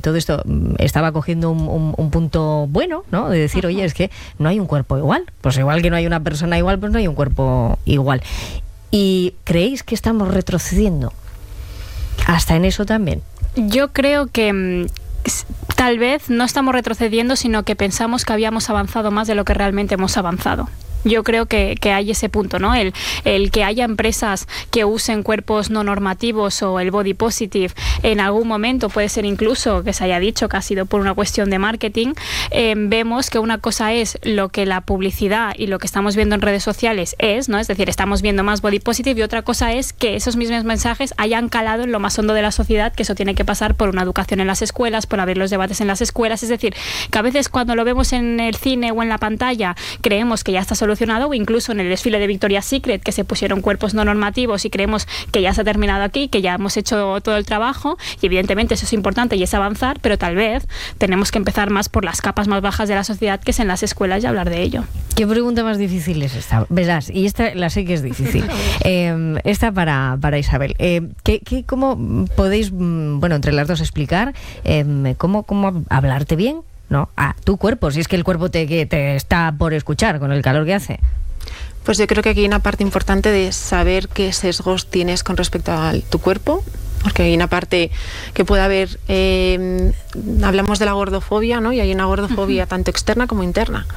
todo esto estaba cogiendo un punto bueno, ¿no? De decir, oye, es que no hay un cuerpo igual. Pues igual que no hay una persona igual, pues no hay un cuerpo igual. ¿Y creéis que estamos retrocediendo hasta en eso también? Yo creo que tal vez no estamos retrocediendo, sino que pensamos que habíamos avanzado más de lo que realmente hemos avanzado. Yo creo que hay ese punto, ¿no? El que haya empresas que usen cuerpos no normativos o el body positive en algún momento, puede ser incluso que se haya dicho que ha sido por una cuestión de marketing. Vemos que una cosa es lo que la publicidad y lo que estamos viendo en redes sociales es, ¿no? Es decir, estamos viendo más body positive, y otra cosa es que esos mismos mensajes hayan calado en lo más hondo de la sociedad, que eso tiene que pasar por una educación en las escuelas, por abrir los debates en las escuelas. Es decir, que a veces cuando lo vemos en el cine o en la pantalla creemos que ya está solucionado, o incluso en el desfile de Victoria's Secret, que se pusieron cuerpos no normativos y creemos que ya se ha terminado aquí, que ya hemos hecho todo el trabajo, y evidentemente eso es importante y es avanzar, pero tal vez tenemos que empezar más por las capas más bajas de la sociedad, que es en las escuelas, y hablar de ello. ¿Qué pregunta más difícil es esta? Verás, y esta la sé que es difícil. Esta para Isabel. ¿Cómo podéis, entre las dos, explicar cómo hablarte bien, ¿no? A tu cuerpo, si es que el cuerpo te está por escuchar con el calor que hace? Pues yo creo que aquí hay una parte importante de saber qué sesgos tienes con respecto a tu cuerpo, porque hay una parte que puede haber, hablamos de la gordofobia, ¿no? Y hay una gordofobia tanto externa como interna.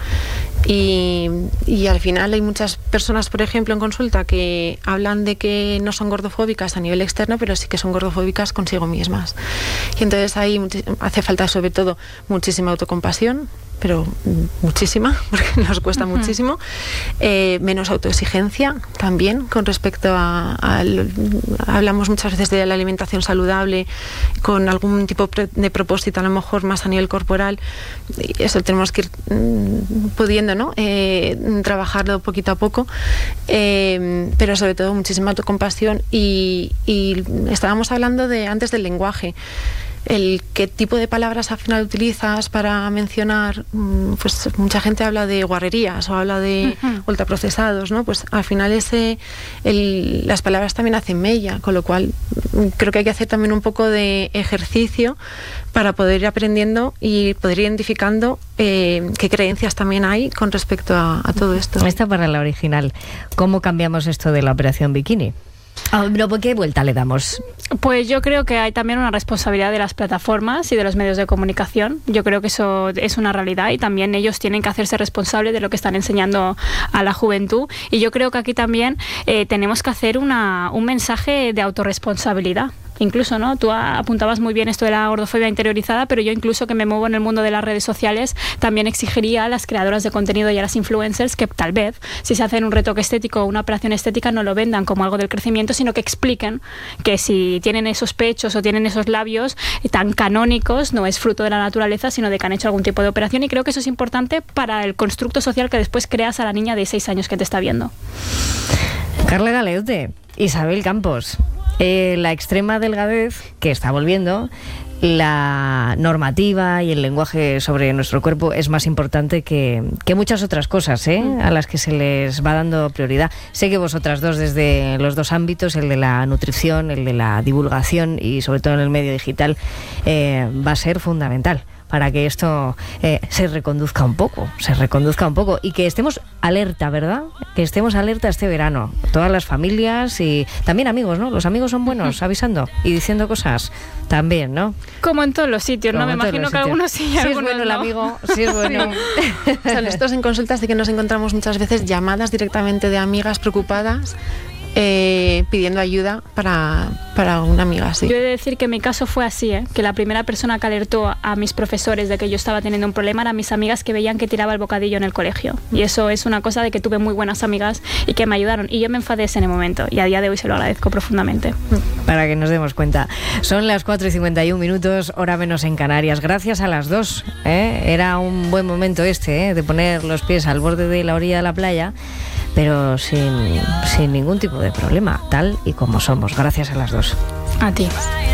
Y al final hay muchas personas, por ejemplo, en consulta, que hablan de que no son gordofóbicas a nivel externo, pero sí que son gordofóbicas consigo mismas. Y entonces ahí hace falta, sobre todo, muchísima autocompasión, pero muchísima, porque nos cuesta muchísimo. Menos autoexigencia también con respecto hablamos muchas veces de la alimentación saludable con algún tipo de propósito, a lo mejor más a nivel corporal, y eso tenemos que ir pudiendo, ¿no? Trabajarlo poquito a poco, pero sobre todo muchísima autocompasión. Y estábamos hablando antes del lenguaje. ¿Qué tipo de palabras al final utilizas para mencionar? Pues mucha gente habla de guarrerías o habla de ultraprocesados, ¿no? Pues al final las palabras también hacen mella, con lo cual creo que hay que hacer también un poco de ejercicio para poder ir aprendiendo y poder ir identificando qué creencias también hay con respecto a todo esto. Esta para la original. ¿Cómo cambiamos esto de la operación bikini? ¿Qué vuelta le damos? Pues yo creo que hay también una responsabilidad de las plataformas y de los medios de comunicación. Yo creo que eso es una realidad, y también ellos tienen que hacerse responsables de lo que están enseñando a la juventud. Y yo creo que aquí también tenemos que hacer un mensaje de autorresponsabilidad. Incluso, ¿no? Tú apuntabas muy bien esto de la gordofobia interiorizada, pero yo, incluso que me muevo en el mundo de las redes sociales, también exigiría a las creadoras de contenido y a las influencers que tal vez, si se hacen un retoque estético o una operación estética, no lo vendan como algo del crecimiento, sino que expliquen que si tienen esos pechos o tienen esos labios tan canónicos, no es fruto de la naturaleza, sino de que han hecho algún tipo de operación. Y creo que eso es importante para el constructo social que después creas a la niña de 6 años que te está viendo. Carla Galeote, Isabel Campos. La extrema delgadez que está volviendo, la normativa y el lenguaje sobre nuestro cuerpo es más importante que muchas otras cosas, a las que se les va dando prioridad. Sé que vosotras dos, desde los dos ámbitos, el de la nutrición, el de la divulgación y sobre todo en el medio digital, va a ser fundamental para que esto se reconduzca un poco y que estemos alerta, ¿verdad? Que estemos alerta este verano, todas las familias y también amigos, ¿no? Los amigos son buenos avisando y diciendo cosas también, ¿no? Como en todos los sitios, ¿no? Me imagino que algunos sí y algunos no. Si es bueno el amigo, si es bueno. Sí. O sea, nosotros en consultas sí que nos encontramos muchas veces llamadas directamente de amigas preocupadas pidiendo ayuda para una amiga, sí. Yo he de decir que mi caso fue así, que la primera persona que alertó a mis profesores de que yo estaba teniendo un problema eran mis amigas, que veían que tiraba el bocadillo en el colegio. Y eso es una cosa de que tuve muy buenas amigas y que me ayudaron. Y yo me enfadé en el momento, y a día de hoy se lo agradezco profundamente. Para que nos demos cuenta. Son las 4:51, hora menos en Canarias. Gracias a las dos. Era un buen momento de poner los pies al borde de la orilla de la playa, pero sin ningún tipo de problema, tal y como somos. Gracias a las dos. A ti.